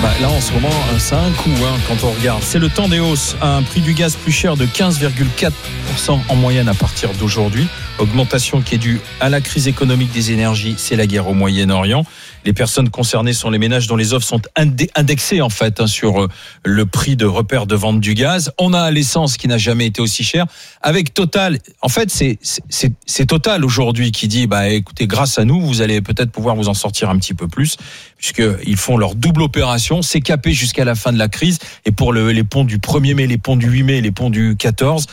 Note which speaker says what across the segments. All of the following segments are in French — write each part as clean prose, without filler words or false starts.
Speaker 1: Là en ce moment ça a un coût quand on regarde. C'est le temps des hausses. Un prix du gaz plus cher de 15,4% en moyenne à partir d'aujourd'hui. Augmentation qui est due à la crise économique des énergies, c'est la guerre au Moyen-Orient. Les personnes concernées sont les ménages dont les offres sont indexées en fait sur le prix de repère de vente du gaz. On a l'essence qui n'a jamais été aussi chère. Avec Total, en fait c'est Total aujourd'hui qui dit écoutez, grâce à nous, vous allez peut-être pouvoir vous en sortir un petit peu plus, puisqu'ils font leur double opération. C'est capé jusqu'à la fin de la crise. Et pour les ponts du 1er mai, les ponts du 8 mai, les ponts du 14,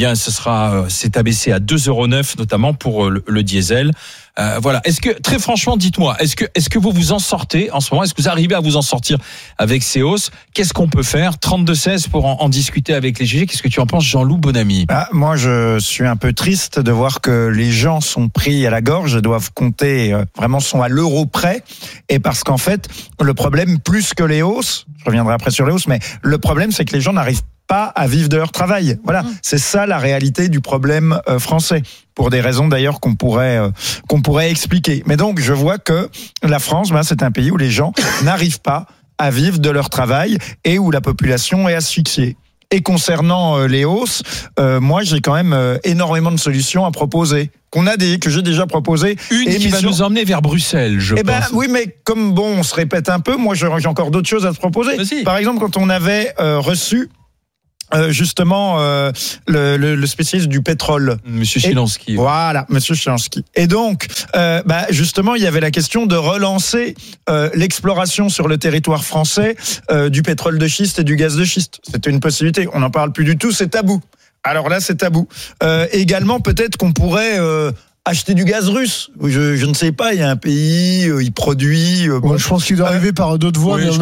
Speaker 1: c'est abaissé à 2,09 € notamment pour le diesel. Voilà. Est-ce que, très franchement, dites-moi, est-ce que vous vous en sortez en ce moment? Est-ce que vous arrivez à vous en sortir avec ces hausses? Qu'est-ce qu'on peut faire? 32-16 pour en discuter avec les GG. Qu'est-ce que tu en penses, Jean-Loup Bonamy?
Speaker 2: Moi, je suis un peu triste de voir que les gens sont pris à la gorge, doivent compter, vraiment sont à l'euro près. Et parce qu'en fait, le problème, plus que les hausses, je reviendrai après sur les hausses, mais le problème, c'est que les gens n'arrivent pas à vivre de leur travail. Voilà, c'est ça la réalité du problème français, pour des raisons d'ailleurs qu'on pourrait expliquer. Mais donc je vois que la France, c'est un pays où les gens n'arrivent pas à vivre de leur travail et où la population est asphyxiée. Et concernant les hausses, moi j'ai quand même énormément de solutions à proposer. Que j'ai déjà proposé.
Speaker 1: Une qui va nous emmener vers Bruxelles, je pense.
Speaker 2: Oui, mais comme on se répète un peu, moi j'ai encore d'autres choses à te proposer.
Speaker 1: Vas-y.
Speaker 2: Par exemple, quand on avait reçu justement le spécialiste du pétrole,
Speaker 1: Monsieur Chilansky.
Speaker 2: Voilà, Monsieur Chilansky. Et donc justement il y avait la question de relancer l'exploration sur le territoire français du pétrole de schiste et du gaz de schiste. C'était une possibilité, on n'en parle plus du tout, c'est tabou. Alors là c'est tabou. Également peut-être qu'on pourrait acheter du gaz russe. Je ne sais pas, il y a un pays, il produit.
Speaker 3: Je pense qu'il doit arriver par d'autres voies, mais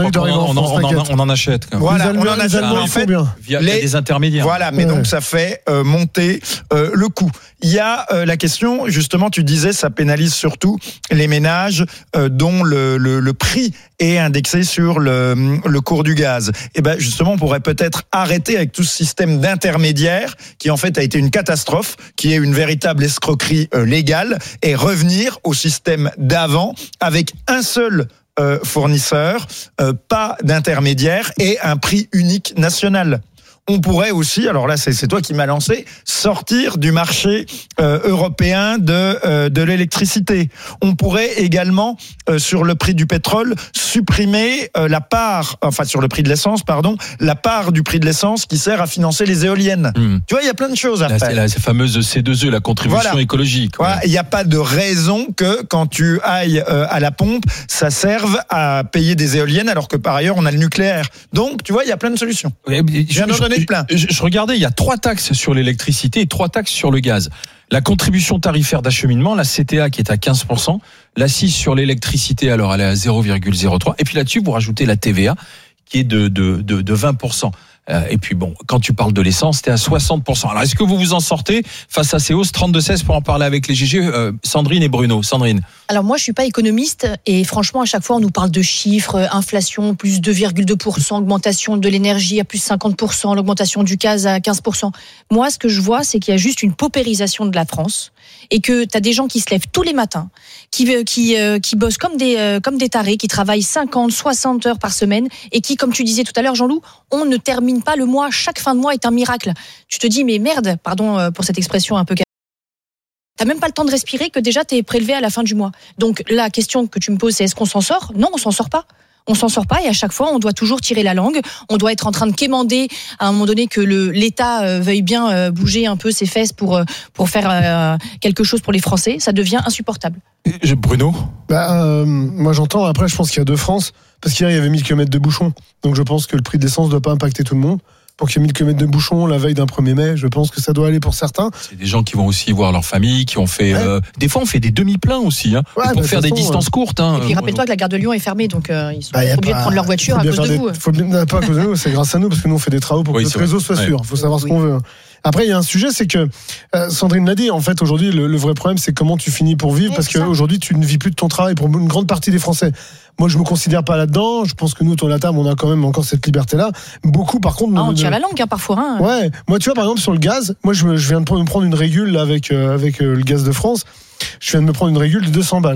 Speaker 1: on en achète. Quand même.
Speaker 2: Voilà,
Speaker 3: on en achète
Speaker 2: en fait
Speaker 1: via des intermédiaires.
Speaker 2: Voilà, mais donc ça fait monter le coût. Il y a la question, justement, tu disais, ça pénalise surtout les ménages dont le prix est indexé sur le cours du gaz. Et justement, on pourrait peut-être arrêter avec tout ce système d'intermédiaires qui en fait a été une catastrophe, qui est une véritable escroquerie légale, et revenir au système d'avant avec un seul fournisseur, pas d'intermédiaire et un prix unique national. On pourrait aussi, alors là c'est toi qui m'as lancé, sortir du marché européen de l'électricité. On pourrait également, sur le prix du pétrole, supprimer sur le prix de l'essence, la part du prix de l'essence qui sert à financer les éoliennes. Tu vois, il y a plein de choses à faire.
Speaker 1: C'est la fameuse C2E, la contribution écologique.
Speaker 2: Il n'y a pas de raison que quand tu ailles à la pompe, ça serve à payer des éoliennes alors que par ailleurs on a le nucléaire. Donc, tu vois, il y a plein de solutions.
Speaker 1: Je regardais, il y a 3 taxes sur l'électricité et 3 taxes sur le gaz. La contribution tarifaire d'acheminement, la CTA qui est à 15%, l'accise sur l'électricité, alors elle est à 0,03%, et puis là-dessus vous rajoutez la TVA qui est de 20%. Et puis quand tu parles de l'essence, t'es à 60%. Alors est-ce que vous vous en sortez face à ces hausses? 32-16 pour en parler avec les GG, Sandrine et Bruno. Sandrine.
Speaker 4: Alors moi je suis pas économiste et franchement à chaque fois on nous parle de chiffres, inflation plus 2,2%, augmentation de l'énergie à plus 50%, l'augmentation du gaz à 15%. Moi ce que je vois c'est qu'il y a juste une paupérisation de la France et que t'as des gens qui se lèvent tous les matins, qui bossent comme des tarés, qui travaillent 50, 60 heures par semaine et qui, comme tu disais tout à l'heure Jean-Loup, on ne termine pas le mois, chaque fin de mois est un miracle. Tu te dis mais merde, pardon pour cette expression un peu. T'as même pas le temps de respirer que déjà t'es prélevé à la fin du mois. Donc la question que tu me poses c'est est-ce qu'on s'en sort? Non, on s'en sort pas. On s'en sort pas et à chaque fois on doit toujours tirer la langue. On doit être en train de quémander à un moment donné que l'État veuille bien bouger un peu ses fesses pour faire quelque chose pour les Français. Ça devient insupportable.
Speaker 1: Bruno?
Speaker 3: Moi j'entends, après je pense qu'il y a 2 France, parce qu'hier il y avait 1000 km de bouchons. Donc je pense que le prix de l'essence ne doit pas impacter tout le monde. Pour qu'il y ait 1000 km de bouchons la veille d'un 1er mai, je pense que ça doit aller pour certains.
Speaker 1: C'est des gens qui vont aussi voir leur famille, qui ont fait... des fois, on fait des demi-pleins aussi, pour faire des distances courtes.
Speaker 4: Et puis rappelle-toi que la gare de Lyon est fermée, donc ils sont obligés de prendre leur voiture à cause de vous.
Speaker 3: Pas à cause de nous, c'est grâce à nous, parce que nous on fait des travaux pour que notre réseau soit sûr. Il faut savoir ce qu'on veut. Après, il y a un sujet, c'est que Sandrine l'a dit, en fait, aujourd'hui, le vrai problème, c'est comment tu finis pour vivre, parce qu'aujourd'hui, tu ne vis plus de ton travail pour une grande partie des Français. Moi, je me considère pas là-dedans. Je pense que nous, autour de la table, on a quand même encore cette liberté-là. Beaucoup, par contre...
Speaker 4: on tire la langue, parfois.
Speaker 3: Ouais. Moi, tu vois, par exemple, sur le gaz, moi, je viens de me prendre une régule là, avec le gaz de France. Je viens de me prendre une régule de 200 balles.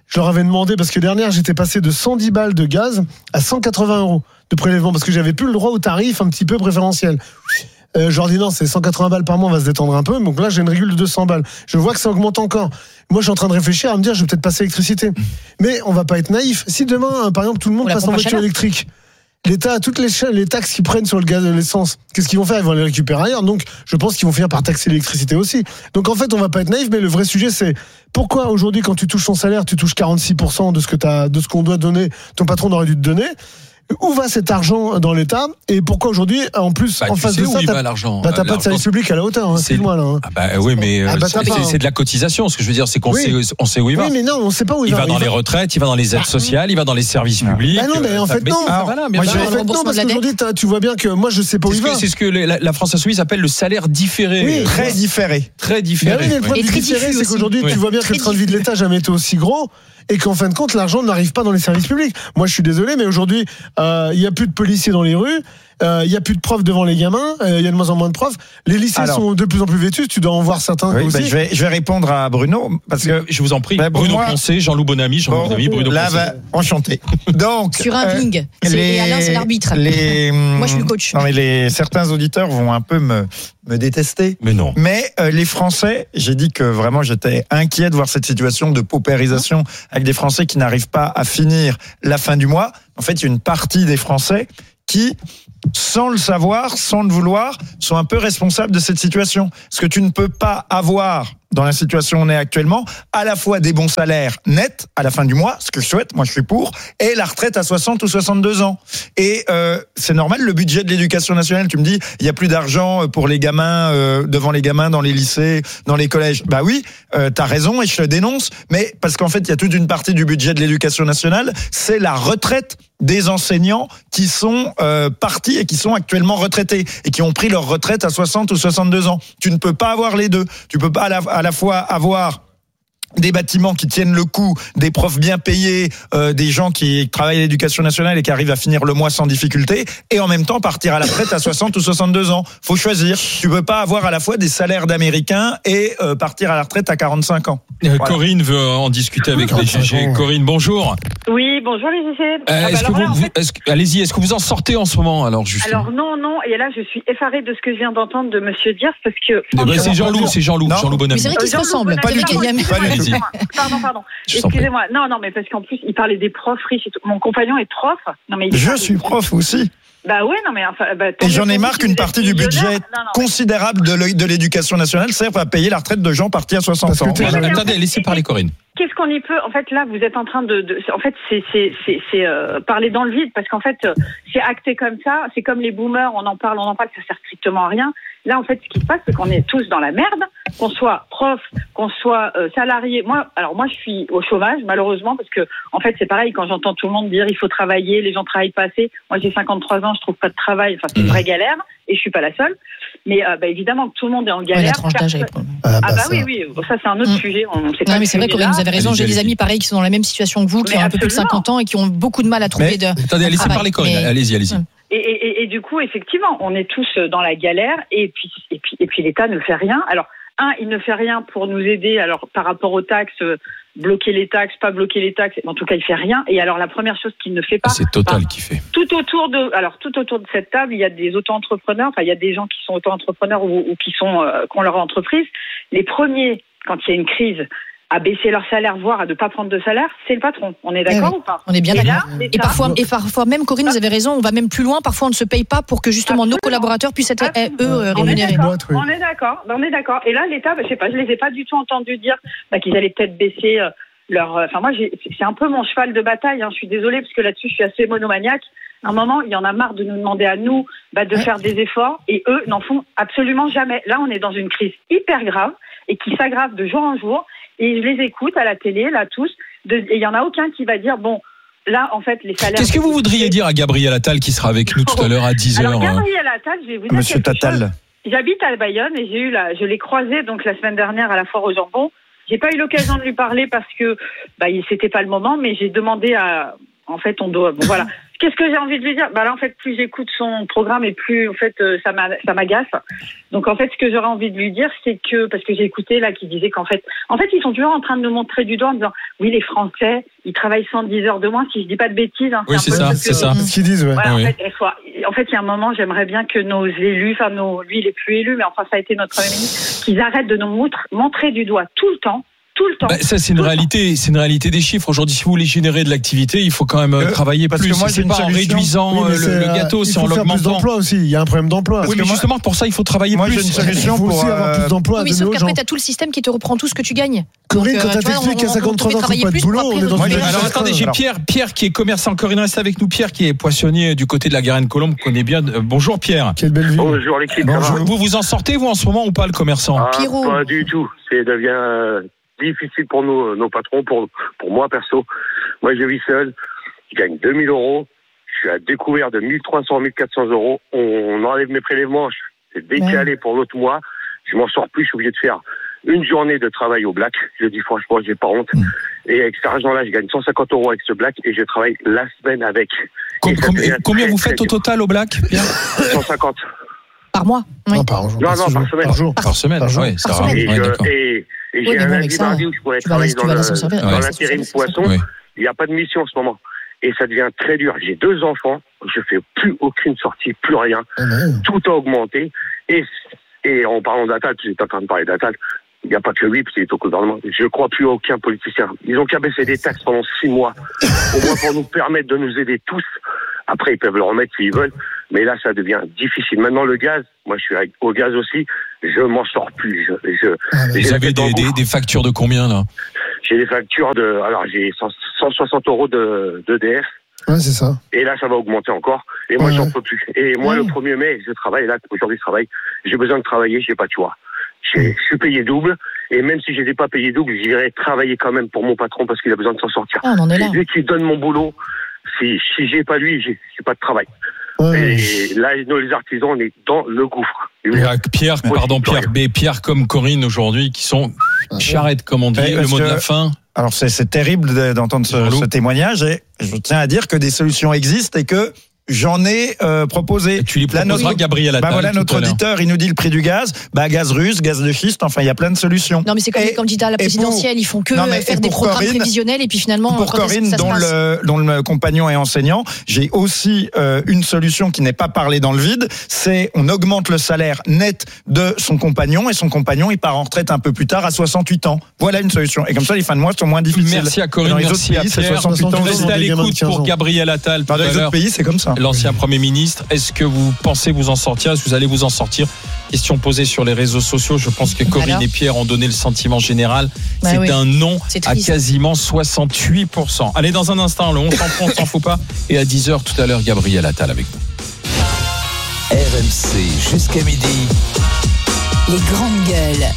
Speaker 3: je leur avais demandé, parce que dernière, j'étais passé de 110 balles de gaz à 180 € de prélèvement, parce que j'avais plus le droit au tarif un petit peu préférentiel. Je leur dis non, c'est 180 balles par mois, on va se détendre un peu. Donc là, j'ai une régule de 200 balles. Je vois que ça augmente encore. Moi, je suis en train de réfléchir à me dire, je vais peut-être passer à l'électricité. Mais on va pas être naïf. Si demain, par exemple, tout le monde passe en voiture électrique, l'État, toutes les taxes qu'ils prennent sur le gaz et l'essence, qu'est-ce qu'ils vont faire? Ils vont les récupérer ailleurs. Donc, je pense qu'ils vont finir par taxer l'électricité aussi. Donc, en fait, on va pas être naïf, mais le vrai sujet, c'est pourquoi aujourd'hui, quand tu touches ton salaire, tu touches 46% de ce qu'on doit donner, ton patron aurait dû te donner. Où va cet argent dans l'État et pourquoi aujourd'hui, en plus, en face de ça,
Speaker 1: t'as
Speaker 3: pas de service public à la hauteur, hein, excuse-moi là. Hein.
Speaker 1: Ah bah oui, mais c'est de la cotisation. Ce que je veux dire, c'est qu'on sait où il va.
Speaker 3: Oui, mais non, on sait pas où il va.
Speaker 1: Il va dans les retraites, il va dans les aides sociales, il va dans les services publics.
Speaker 3: Ah non, mais en fait non. Parce qu'aujourd'hui, tu vois bien que moi, je sais pas où il va.
Speaker 1: C'est ce que la France Insoumise appelle le salaire différé.
Speaker 2: Oui, très différé.
Speaker 1: Très différé.
Speaker 3: Mais le problème différé, c'est qu'aujourd'hui, tu vois bien que le train de vie de l'État n'a jamais été aussi gros. Et qu'en fin de compte, l'argent n'arrive pas dans les services publics. Moi, je suis désolé, mais aujourd'hui, il y a plus de policiers dans les rues, il y a plus de profs devant les gamins, il y a de moins en moins de profs. Les lycées sont de plus en plus vétus. Tu dois en voir certains aussi.
Speaker 2: Je vais répondre à Bruno parce que
Speaker 1: je vous en prie. Bruno Poncé, Jean-Loup Bonamy, Bruno Poncé.
Speaker 2: Enchanté. Donc
Speaker 4: sur un ring. Et Alain, c'est l'arbitre. Moi, je suis le coach.
Speaker 2: Non, mais certains auditeurs vont un peu me détester.
Speaker 1: Mais non.
Speaker 2: Mais les Français, j'ai dit que vraiment j'étais inquiet de voir cette situation de paupérisation avec des Français qui n'arrivent pas à finir la fin du mois. En fait, il y a une partie des Français qui, sans le savoir, sans le vouloir, sont un peu responsables de cette situation. Parce que tu ne peux pas avoir, dans la situation où on est actuellement, à la fois des bons salaires nets à la fin du mois, ce que je souhaite, moi je suis pour, et la retraite à 60 ou 62 ans. Et c'est normal, le budget de l'éducation nationale, tu me dis, il y a plus d'argent pour les gamins, devant les gamins dans les lycées, dans les collèges. Bah oui, t'as raison et je le dénonce, mais parce qu'en fait, il y a toute une partie du budget de l'éducation nationale, c'est la retraite des enseignants qui sont partis et qui sont actuellement retraités et qui ont pris leur retraite à 60 ou 62 ans. Tu ne peux pas avoir les deux. Tu peux pas à la fois avoir des bâtiments qui tiennent le coup, des profs bien payés, des gens qui travaillent à l'éducation nationale et qui arrivent à finir le mois sans difficulté, et en même temps partir à la retraite à 60 ou 62 ans. Faut choisir. Tu peux pas avoir à la fois des salaires d'Américains et partir à la retraite à 45 ans. Voilà.
Speaker 1: Corinne veut en discuter avec les GG. Corinne, bonjour.
Speaker 5: Oui, bonjour les GG.
Speaker 1: Allez-y, est-ce que vous en sortez en ce moment alors justement?
Speaker 5: Alors non, et là je suis effarée de ce que je viens d'entendre de Monsieur Diers parce que.
Speaker 1: C'est Jean-Loup Bonamy.
Speaker 4: Mais c'est vrai qu'ils se ressemblent.
Speaker 5: Pas du tout. Pardon. Excusez-moi. Non, mais parce qu'en plus, il parlait des profs riches et tout. Mon compagnon est prof. Non, mais
Speaker 2: je suis prof aussi.
Speaker 5: Bah ouais, non, mais enfin.
Speaker 2: Et j'en ai marre qu'une partie du budget considérable de l'éducation nationale serve à payer la retraite de gens partis à 60 ans.
Speaker 1: Attendez, laissez parler Corinne.
Speaker 5: Qu'est-ce qu'on y peut? En fait, là, vous êtes en train en fait, c'est parler dans le vide parce qu'en fait, c'est acté comme ça. C'est comme les boomers, on en parle, ça sert strictement à rien. Là, en fait, ce qui se passe, c'est qu'on est tous dans la merde, qu'on soit prof, qu'on soit salarié. Moi, je suis au chômage, malheureusement, parce que, en fait, c'est pareil, quand j'entends tout le monde dire il faut travailler, les gens travaillent pas assez. Moi, j'ai 53 ans, je trouve pas de travail. Enfin, c'est une vraie galère, et je suis pas la seule. Mais, évidemment que tout le monde est en galère.
Speaker 4: La tranche d'âge,
Speaker 5: oui. Ça, c'est un autre sujet. On sait pas.
Speaker 4: Non, mais c'est vrai, Corinne, vous avez raison. J'ai des amis pareils qui sont dans la même situation que vous, qui ont un peu plus de 50 ans et qui ont beaucoup de mal à trouver de.
Speaker 1: Attendez, laissez parler Corinne. Allez-y.
Speaker 5: Et du coup, effectivement, on est tous dans la galère et puis l'État ne fait rien. Alors, il ne fait rien pour nous aider. Alors, par rapport aux taxes, bloquer les taxes, pas bloquer les taxes. En tout cas, il fait rien. Et alors, la première chose qu'il ne fait pas.
Speaker 1: C'est Total qui fait.
Speaker 5: Tout autour de cette table, il y a des auto-entrepreneurs. Enfin, il y a des gens qui sont auto-entrepreneurs ou qui ont leur entreprise. Les premiers, quand il y a une crise, à baisser leur salaire, voire à ne pas prendre de salaire, c'est le patron. On est d'accord ou pas?
Speaker 4: On est bien d'accord. Et parfois même, Corinne, vous avez raison, on va même plus loin. Parfois, on ne se paye pas pour que justement nos collaborateurs puissent être rémunérés.
Speaker 5: On est d'accord. Et là, l'État, je sais pas, je les ai pas du tout entendus dire qu'ils allaient peut-être baisser leur. Enfin, moi, c'est un peu mon cheval de bataille. Je suis désolée parce que là-dessus, je suis assez monomaniaque. À un moment, il y en a marre de nous demander à nous de faire des efforts et eux n'en font absolument jamais. Là, on est dans une crise hyper grave et qui s'aggrave de jour en jour. Et je les écoute à la télé, là, tous. Et il n'y en a aucun qui va dire, bon, là, en fait, les salaires...
Speaker 1: Qu'est-ce que vous voudriez dire à Gabriel Attal qui sera avec nous tout à l'heure à 10h?
Speaker 5: Alors, Gabriel Attal, je vais vous dire
Speaker 2: Monsieur Attal.
Speaker 5: J'habite à Bayonne et je l'ai croisé donc la semaine dernière à la foire au jambon. J'ai pas eu l'occasion de lui parler parce que c'était pas le moment, mais j'ai demandé à... En fait, on doit... Bon, voilà. Qu'est-ce que j'ai envie de lui dire? Là, en fait, plus j'écoute son programme et plus, en fait, ça m'agace. Donc, en fait, ce que j'aurais envie de lui dire, c'est que, parce que j'ai écouté, là, qui disait qu'en fait, ils sont toujours en train de nous montrer du doigt en disant, oui, les Français, ils travaillent 110 heures de moins, si je dis pas de bêtises. Hein,
Speaker 1: oui, c'est ça.
Speaker 3: C'est ce qu'ils disent, ouais.
Speaker 5: Voilà,
Speaker 1: oui.
Speaker 5: En fait, il y a un moment, j'aimerais bien que nos élus, lui, il est plus élu, mais enfin, ça a été notre Premier ministre, qu'ils arrêtent de nous montrer du doigt tout le temps.
Speaker 1: Ça, c'est une réalité des chiffres. Aujourd'hui, si vous voulez générer de l'activité, il faut quand même travailler
Speaker 2: parce
Speaker 1: plus.
Speaker 2: que moi,
Speaker 1: c'est pas en réduisant le gâteau, c'est en l'augmentant.
Speaker 3: Plus d'emplois aussi. Il y a un problème d'emploi.
Speaker 1: Oui, mais justement, pour ça, il faut travailler
Speaker 2: moi,
Speaker 1: plus.
Speaker 2: J'ai une solution
Speaker 3: il faut
Speaker 2: pour
Speaker 3: aussi avoir plus d'emplois.
Speaker 4: Oui, mais sauf qu'après, t'as tout le système qui te reprend tout ce que tu gagnes.
Speaker 3: Corinne, quand t'expliques qu'à 53 ans, t'as pas de boulot, on est dans une...
Speaker 1: Alors attendez, j'ai Pierre qui est commerçant. Corinne, reste avec nous. Pierre qui est poissonnier du côté de la Garenne-Colombe, connaît bien. Bonjour Pierre.
Speaker 3: Quelle belle vie.
Speaker 6: Bonjour l'équipe.
Speaker 1: Vous en sortez, vous, en ce moment, ou pas, le commerçant?
Speaker 6: Pas du tout. Ça devient difficile pour nos patrons, pour moi perso. Moi, je vis seul. Je gagne 2 000 euros. Je suis à découvert de 1 300, 1 400 euros. On enlève mes prélèvements. C'est décalé pour l'autre mois. Je m'en sors plus. Je suis obligé de faire une journée de travail au black. Je dis franchement, j'ai pas honte. Et avec cet argent-là, je gagne 150 euros avec ce black et je travaille la semaine avec.
Speaker 1: Combien vous faites au total au black, Pierre?
Speaker 6: 150.
Speaker 4: Par mois? Oui.
Speaker 3: Non, par jour.
Speaker 6: Non, par semaine.
Speaker 1: Par semaine, oui, c'est rare.
Speaker 6: Et j'ai un lundi, mardi où je pourrais travailler dans l'intérim poisson.
Speaker 1: Oui.
Speaker 6: Il n'y a pas de mission en ce moment. Et ça devient très dur. J'ai 2 enfants. Je fais plus aucune sortie, plus rien. Tout a augmenté. Et en parlant d'Attal, tu es en train de parler d'Attal, il n'y a pas que lui, parce qu'il est au gouvernement. Je ne crois plus à aucun politicien. Ils ont qu'à baisser des taxes pendant 6 mois. Au moins pour nous permettre de nous aider tous. Après, ils peuvent le remettre s'ils veulent. Mais là, ça devient difficile. Maintenant, le gaz, moi, je suis au gaz aussi. Je m'en sors plus.
Speaker 1: Vous avez des factures de combien, là?
Speaker 6: J'ai des factures j'ai 160 euros d'EDF.
Speaker 3: Ouais, c'est ça.
Speaker 6: Et là, ça va augmenter encore. Et moi, j'en peux plus. Et moi, le 1er mai, je travaille. Là, aujourd'hui, je travaille. J'ai besoin de travailler. Je n'ai pas de choix. Je suis payé double. Et même si je n'étais pas payé double, j'irais travailler quand même pour mon patron parce qu'il a besoin de s'en sortir.
Speaker 4: On en est là.
Speaker 6: C'est lui qui donne mon boulot. Si j'ai pas lui, j'ai pas de travail. Et là, nous, les artisans, on est dans le gouffre. Pierre comme Corinne aujourd'hui, qui sont charrettes, comme on dit, le mot de la fin.
Speaker 2: Alors c'est terrible d'entendre ce témoignage et je tiens à dire que des solutions existent et que j'en ai proposé.
Speaker 1: Tu lui proposeras Gabriel Attal.
Speaker 2: Voilà notre auditeur, il nous dit le prix du gaz, gaz russe, gaz de schiste, enfin il y a plein de solutions.
Speaker 4: Non mais c'est comme les candidats à la présidentielle, ils font que faire des programmes prévisionnels et puis finalement.
Speaker 2: Pour Corinne, dont le compagnon est enseignant, j'ai aussi une solution qui n'est pas parlée dans le vide, c'est on augmente le salaire net de son compagnon et son compagnon il part en retraite un peu plus tard à 68 ans. Voilà une solution. Et comme ça les fins de mois sont moins difficiles.
Speaker 1: Merci à Corinne, merci à Pierre. Restez à l'écoute pour Gabriel Attal.
Speaker 2: Dans les autres pays c'est comme ça.
Speaker 1: L'ancien Premier ministre, est-ce que vous pensez vous en sortir? Est-ce que vous allez vous en sortir? Question posée sur les réseaux sociaux. Je pense que Corinne et Pierre ont donné le sentiment général. C'est un non à quasiment 68%. Allez, dans un instant, on s'en fout pas. Et à 10h tout à l'heure, Gabriel Attal avec nous.
Speaker 7: RMC jusqu'à midi.
Speaker 8: Les grandes gueules.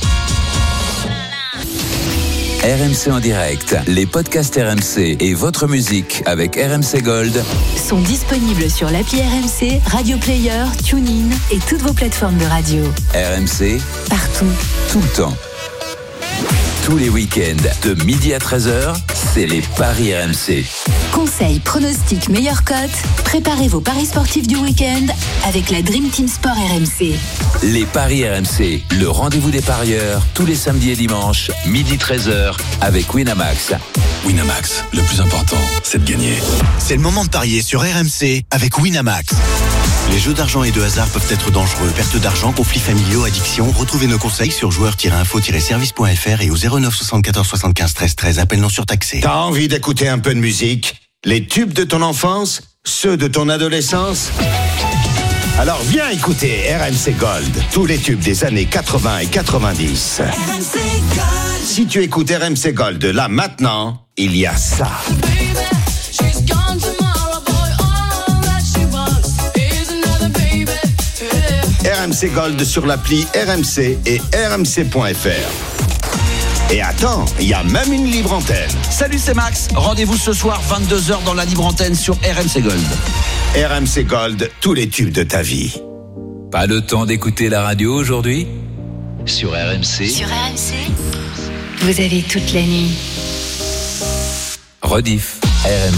Speaker 7: RMC en direct, les podcasts RMC et votre musique avec RMC Gold
Speaker 8: sont disponibles sur l'appli RMC, Radio Player, TuneIn et toutes vos plateformes de radio.
Speaker 7: RMC,
Speaker 8: partout,
Speaker 7: tout le temps. Tous les week-ends, de midi à 13h, c'est les paris RMC.
Speaker 8: Conseils, pronostics, meilleures cotes, préparez vos paris sportifs du week-end avec la Dream Team Sport RMC.
Speaker 7: Les paris RMC, le rendez-vous des parieurs, tous les samedis et dimanches, midi 13h, avec Winamax.
Speaker 9: Winamax, le plus important, c'est de gagner. C'est le moment de parier sur RMC avec Winamax. Les jeux d'argent et de hasard peuvent être dangereux. Perte d'argent, conflits familiaux, addiction. Retrouvez nos conseils sur joueurs-info-service.fr et au 09 74 75 13 13. Appel non surtaxé.
Speaker 10: T'as envie d'écouter un peu de musique? Les tubes de ton enfance? Ceux de ton adolescence? Alors viens écouter RMC Gold. Tous les tubes des années 80 et 90. RMC Gold. Si tu écoutes RMC Gold là maintenant, il y a ça. RMC Gold sur l'appli RMC et rmc.fr. Et attends, il y a même une libre antenne.
Speaker 11: Salut, c'est Max. Rendez-vous ce soir 22h dans la libre antenne sur RMC Gold.
Speaker 10: RMC Gold, tous les tubes de ta vie.
Speaker 7: Pas le temps d'écouter la radio aujourd'hui? Sur RMC.
Speaker 8: Sur RMC, vous avez toute la nuit.
Speaker 7: Rediff. RMC.